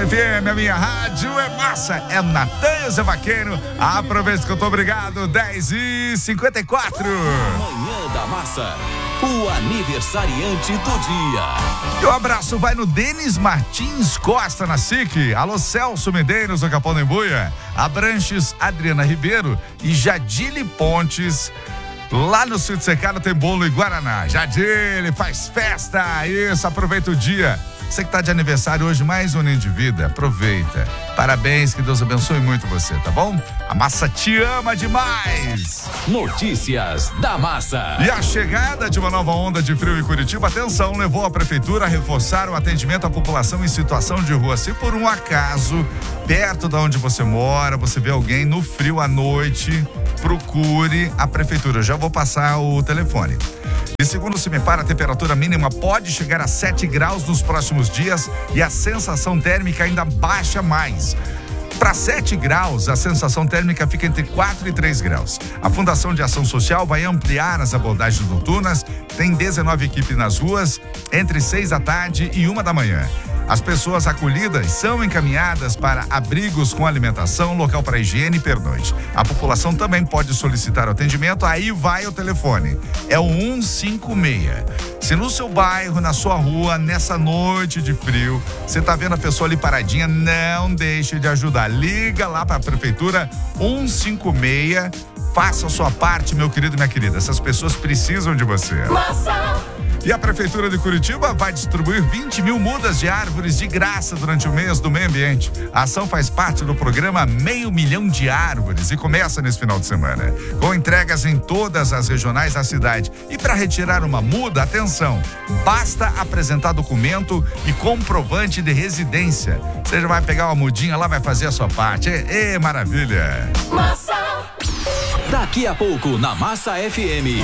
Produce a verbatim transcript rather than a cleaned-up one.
Massa F M, a minha rádio é massa, é Natan Zé Vaqueiro. Aproveita que eu tô obrigado, dez e cinquenta e quatro. Manhã da Massa, o aniversariante do dia. E o abraço vai no Denis Martins Costa, na S I C. Alô, Celso Medeiros, no Capão da Embuia. Abranches, Adriana Ribeiro e Jadile Pontes. Lá no Sítio Secado tem bolo e Guaraná. Jadile, faz festa, isso, aproveita o dia. Você que tá de aniversário hoje, mais um ano de vida, aproveita. Parabéns, que Deus abençoe muito você, tá bom? A Massa te ama demais. Notícias da Massa. E a chegada de uma nova onda de frio em Curitiba, atenção, levou a prefeitura a reforçar o atendimento à população em situação de rua. Se por um acaso, perto de onde você mora, você vê alguém no frio à noite, procure a prefeitura. Eu já vou passar o telefone. E segundo o CIMEPAR, a temperatura mínima pode chegar a sete graus nos próximos dias e a sensação térmica ainda baixa mais. Para sete graus, a sensação térmica fica entre quatro e três graus. A Fundação de Ação Social vai ampliar as abordagens noturnas, tem dezenove equipes nas ruas, entre seis da tarde e uma da manhã. As pessoas acolhidas são encaminhadas para abrigos com alimentação, local para higiene e pernoite. A população também pode solicitar o atendimento, aí vai o telefone. É o um cinco seis. Se no seu bairro, na sua rua, nessa noite de frio, você tá vendo a pessoa ali paradinha, não deixe de ajudar. Liga lá para a prefeitura um cinco seis. Faça a sua parte, meu querido e minha querida. Essas pessoas precisam de você. Massa! E a Prefeitura de Curitiba vai distribuir vinte mil mudas de árvores de graça durante o mês do meio ambiente. A ação faz parte do programa Meio Milhão de Árvores e começa nesse final de semana, com entregas em todas as regionais da cidade. E para retirar uma muda, atenção, basta apresentar documento e comprovante de residência. Você já vai pegar uma mudinha lá, vai fazer a sua parte. Ê, ê, maravilha! Massa! Daqui a pouco, na Massa F M.